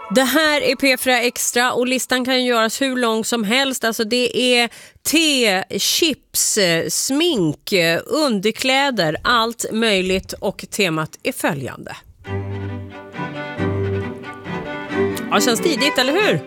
Det här är P4 Extra och listan kan ju göras hur lång som helst. Alltså det är te, chips, smink, underkläder, allt möjligt, och temat är följande. Ja, känns tidigt, eller hur?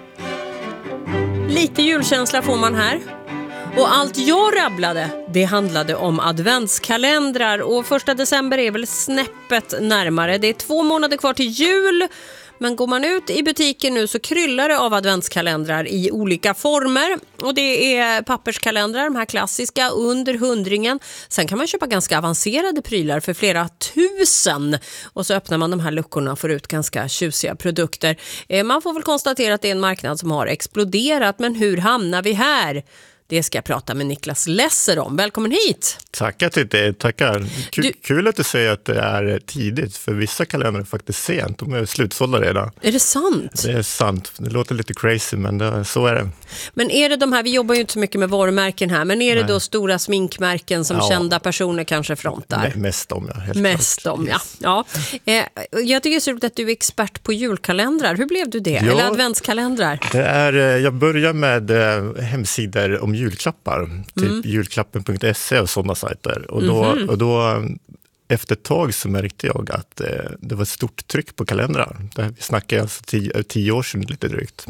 Lite julkänsla får man här. Och allt jag rabblade, det handlade om adventskalendrar, och 1 december är väl snäppet närmare. Det är 2 månader kvar till jul. Men går man ut i butiken nu så kryllar det av adventskalendrar i olika former. Och det är papperskalendrar, de här klassiska, under 100. Sen kan man köpa ganska avancerade prylar för flera tusen. Och så öppnar man de här luckorna och får ut ganska tjusiga produkter. Man får väl konstatera att det är en marknad som har exploderat. Men hur hamnar vi här? Det ska jag prata med Niklas Lesser om. Välkommen hit! Tackar till dig, tackar. Kul att du säger att det är tidigt, för vissa kalendrar är faktiskt sent. De är slutsålda redan. Är det sant? Det är sant. Det låter lite crazy, men så är det. Men är det de här, vi jobbar ju inte så mycket med varumärken här, men är det då stora sminkmärken som kända personer kanske frontar? Mest om, ja. Mest om, ja. Ja. Jag tycker det är så roligt att du är expert på julkalendrar. Hur blev du det? Ja, eller adventskalendrar? Jag börjar med hemsidor om julklappar, typ julklappen.se och sådana sajter. Och då efter ett tag så märkte jag att det var ett stort tryck på kalendrar. Vi snackar alltså 10 år sedan lite drygt.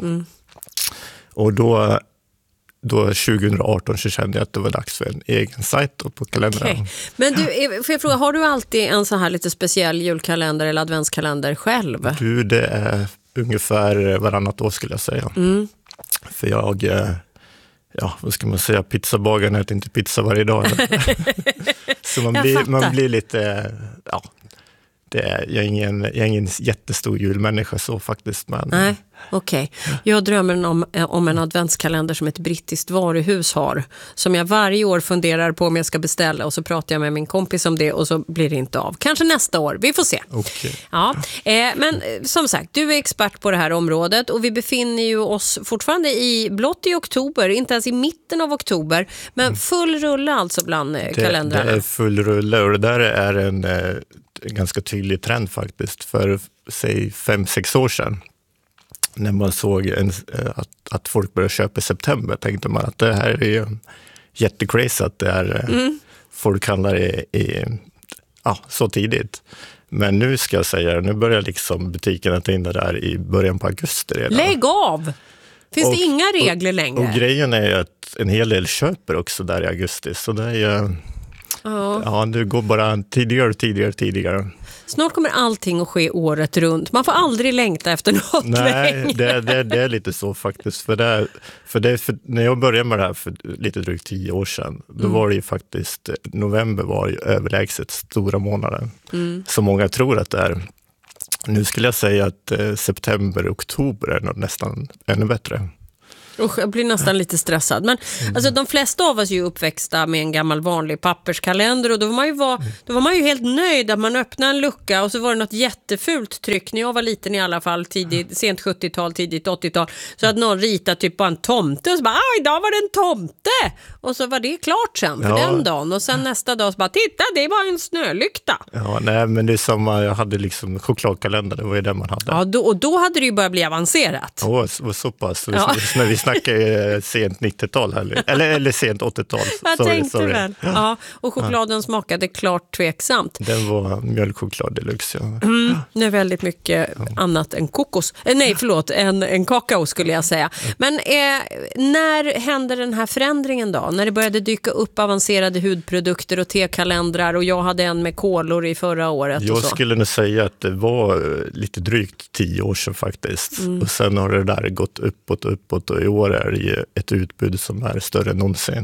Och då 2018 så kände jag att det var dags för en egen sajt på kalendrar. Okay. Men du, får jag fråga, har du alltid en så här lite speciell julkalender eller adventskalender själv? Det är ungefär varannat år skulle jag säga. För jag... Ja, vad ska man säga? Pizzabagaren äter inte pizza varje dag. Så man blir lite... Ja, jag är ingen jättestor julmänniska så faktiskt. Men... Nej, okej. Jag drömmer om en adventskalender som ett brittiskt varuhus har. Som jag varje år funderar på om jag ska beställa. Och så pratar jag med min kompis om det och så blir det inte av. Kanske nästa år, vi får se. Okay. Ja, men som sagt, du är expert på det här området. Och vi befinner ju oss fortfarande blott i oktober. Inte ens i mitten av oktober. Men full rulle alltså bland kalendrarna. Det är full rulle, och det där är en ganska tydlig trend faktiskt. För säg 5-6 år sedan, när man såg att folk började köpa i september, tänkte man att det här är jättecrazy att det är folk handlar så tidigt. Men nu ska jag säga, nu börjar liksom butikerna ta in det där i början på augusti redan. Lägg av! Finns det inga regler längre? Och grejen är ju att en hel del köper också där i augusti, så det är ju... Ja, det går bara tidigare. Snart kommer allting att ske året runt. Man får aldrig längta efter något. Nej, det är lite så faktiskt. För när jag började med det här för lite drygt 10 år sedan, då var det ju faktiskt, november var ju överlägset stora månader. Så många tror att det är. Nu skulle jag säga att september och oktober är nästan ännu bättre. Jag blir nästan lite stressad. Men alltså, de flesta av oss är ju uppväxta med en gammal vanlig papperskalender. Och då var man ju helt nöjd att man öppnade en lucka. Och så var det något jättefult tryck. När jag var liten i alla fall, sent 70-tal, tidigt 80-tal. Så att någon ritade typ bara en tomte. Och så bara, idag var det en tomte. Och så var det klart sen för den dagen. Och sen nästa dag så bara, titta, det var en snölykta. Ja, nej, men det är samma. Jag hade liksom chokladkalender. Det var ju det man hade. Ja, och då hade det ju börjat bli avancerat. Så pass. När vi snackar sent 90-tal eller sent 80-tal. Jag tänkte väl. Ja, och chokladen smakade klart tveksamt. Den var mjölkchoklad deluxe. Det är väldigt mycket annat än kokos. En kakao skulle jag säga. Men när hände den här förändringen då? När det började dyka upp avancerade hudprodukter och tekalendrar, och jag hade en med kolor i förra året. Jag skulle nog säga att det var lite drygt 10 år sedan faktiskt. Och sen har det där gått uppåt, och i år är det ju ett utbud som är större än någonsin.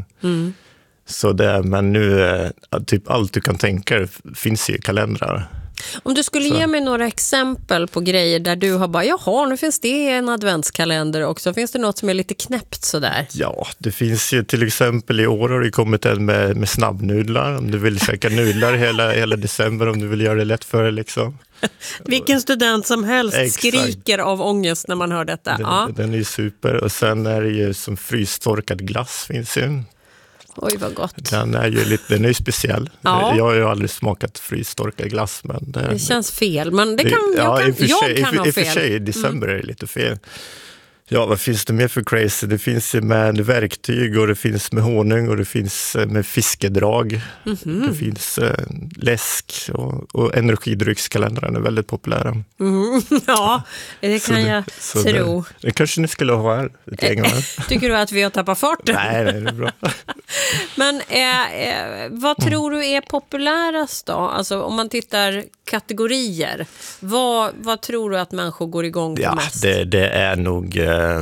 Så men nu typ allt du kan tänka finns i kalendrar. Om du skulle ge mig några exempel på grejer där du har bara, nu finns det en adventskalender också. Finns det något som är lite knäppt sådär? Ja, det finns ju till exempel i år har det kommit en med snabbnudlar. Om du vill käka nudlar hela december, om du vill göra det lätt för dig liksom. Vilken student som helst skriker av ångest när man hör detta. Den är ju super. Och sen är det ju som frystorkad glass finns ju. Oj, vad gott. Den är ju speciell. Ja. Jag har ju aldrig smakat frystorkad glass. Men det känns fel, men jag kan ha fel. I och för sig, i december är det lite fel. Ja, vad finns det mer för crazy? Det finns med verktyg och det finns med honung och det finns med fiskedrag. Det finns läsk och energidryckskalendern är väldigt populära. Ja, det kan jag tro. Det kanske ni skulle ha här. Tycker du att vi har tappat farten? Nej, det är bra. Men vad tror du är populärast då? Alltså om man tittar kategorier, vad tror du att människor går igång på mest? Det är nog...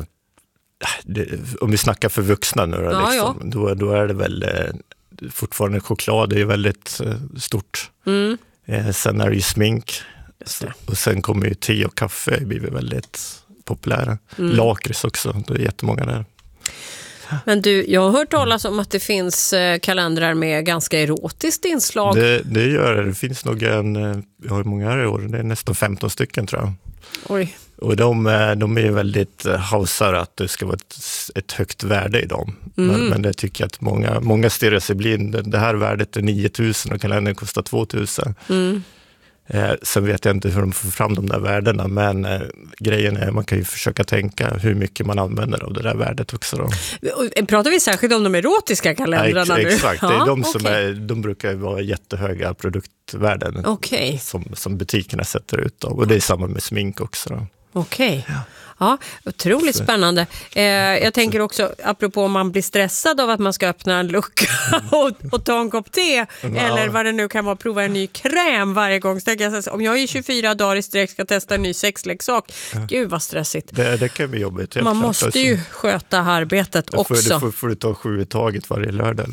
om vi snackar för vuxna nu då är det väl fortfarande choklad, det är ju väldigt stort. Sen är det ju smink och sen kommer ju te och kaffe, det blir väldigt populära. Lakrits också, det är jättemånga där. Men du, jag har hört talas om att det finns kalendrar med ganska erotiskt inslag. Det gör det. Det finns nog jag har många här i år, det är nästan 15 stycken tror jag. Oj. Och de är väldigt hausar att det ska vara ett högt värde i dem. Men det tycker jag att många stirrar sig blind. Det här värdet är 9 000 och kalendern kostar 2 000. Sen vet jag inte hur de får fram de där värdena, men grejen är man kan ju försöka tänka hur mycket man använder av det där värdet också då. Pratar vi särskilt om de erotiska kalendrarna nu? Exakt, det är de som de brukar vara jättehöga produktvärden som butikerna sätter ut då. Och det är samma med smink också då. Okej. Ja, otroligt spännande. Jag tänker också, apropå om man blir stressad av att man ska öppna en lucka och ta en kopp te, eller vad det nu kan vara, prova en ny kräm varje gång. Så jag, om jag i 24 dagar i sträck ska testa en ny sexleksak, gud vad stressigt. Det kan bli jobbigt. Man måste ju sköta arbetet också. Får du ta 7 i taget varje lördag.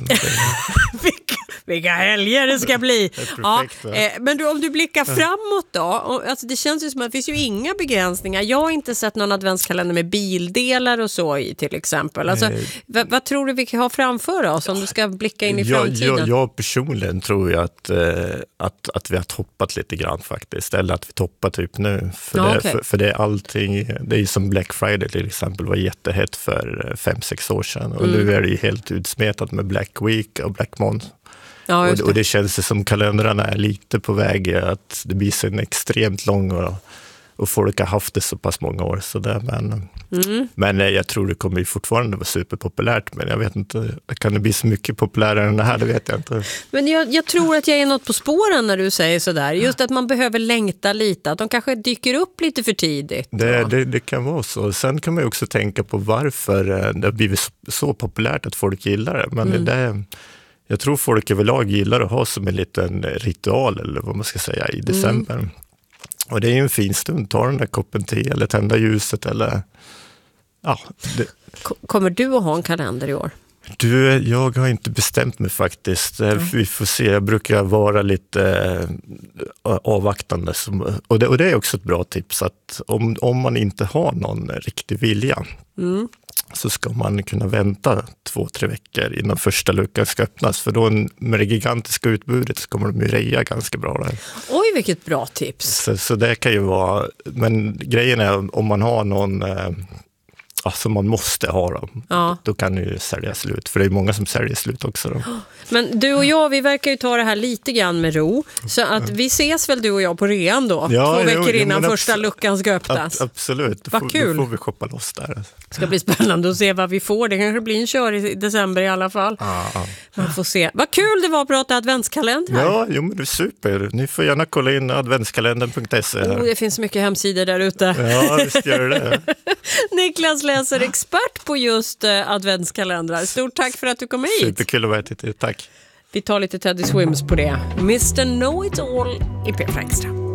Vilka helger det ska bli. Perfekt, men du, om du blickar framåt då, alltså det känns ju som att det finns ju inga begränsningar. Jag har inte sett någon adventskalender med bildelar och så i till exempel. Alltså, vad tror du vi kan ha framför oss om du ska blicka in i framtiden? Jag personligen tror ju att vi har toppat lite grann faktiskt. Eller att vi toppar typ nu. För det är allting, det är ju som Black Friday till exempel var jättehett för 5-6 år sedan. Och nu är det ju helt utsmetat med Black Week och Black Month. Ja, och det känns som kalendrarna är lite på väg att det blir så en extremt lång och folk har haft det så pass många år. Så där, men jag tror det kommer ju fortfarande vara superpopulärt. Men jag vet inte, kan det bli så mycket populärare än det här? Det vet jag inte. Men jag tror att jag är något på spåren när du säger sådär. Just att man behöver längta lite. Att de kanske dyker upp lite för tidigt. Det kan vara så. Sen kan man ju också tänka på varför det har blivit så populärt att folk gillar det. Men jag tror folk överlag gillar att ha som en liten ritual eller vad man ska säga i december. Och det är ju en fin stund. Ta den där koppen te eller tända ljuset eller... Kommer du att ha en kalender i år? Jag har inte bestämt mig faktiskt. Vi får se. Jag brukar vara lite avvaktande. Och det är också ett bra tips att om man inte har någon riktig vilja så ska man kunna vänta 2-3 veckor innan första luckan ska öppnas. För då med det gigantiska utbudet så kommer de ju reja ganska bra där. Oj, vilket bra tips. Så det kan ju vara... Men grejen är om man har någon... Alltså man måste ha dem. Då kan det ju sälja slut. För det är många som säljer slut också då. Men du och jag, vi verkar ju ta det här lite grann med ro. Så att vi ses väl du och jag på rean då. 2 veckor innan första luckan ska öppnas. Absolut. Vad kul. Då får vi shoppa loss där. Det ska bli spännande att se vad vi får. Det kanske blir en kör i december i alla fall. Man får se. Vad kul det var att prata adventskalender. Ja, men det är super. Ni får gärna kolla in adventskalendern.se. Det finns mycket hemsidor där ute. Ja, visst gör det. Niklas Läser, expert på just adventskalendrar. Stort tack för att du kom hit. Superkul att vara hit. Tack. Vi tar lite Teddy Swims på det. Mr. Know It All i P4 Extra.